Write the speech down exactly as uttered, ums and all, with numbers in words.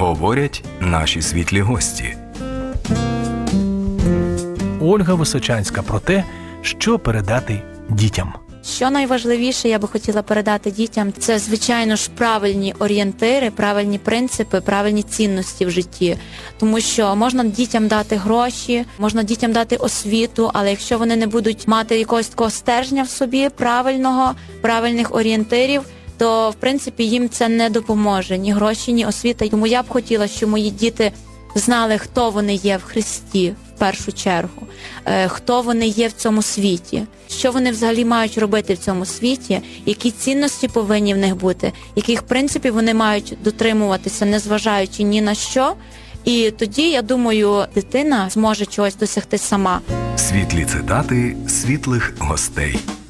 говорять наші світлі гості. Ольга Височанська про те, що передати дітям. Що найважливіше я би хотіла передати дітям, це, звичайно ж, правильні орієнтири, правильні принципи, правильні цінності в житті. Тому що можна дітям дати гроші, можна дітям дати освіту, але якщо вони не будуть мати якогось такого стержня в собі, правильного, правильних орієнтирів, то, в принципі, їм це не допоможе. Ні гроші, ні освіта. Тому я б хотіла, щоб мої діти знали, хто вони є в Христі, в першу чергу, хто вони є в цьому світі, що вони взагалі мають робити в цьому світі, які цінності повинні в них бути, яких принципів вони мають дотримуватися, незважаючи ні на що. І тоді, я думаю, дитина зможе чогось досягти сама. Світлі цитати світлих гостей.